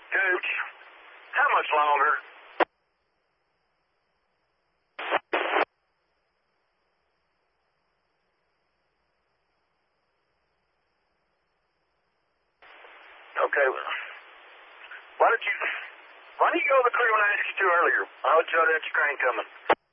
Coach, how much longer? Okay, well, why didn't you go to the crew when I asked you to earlier? I would tell that your crane coming.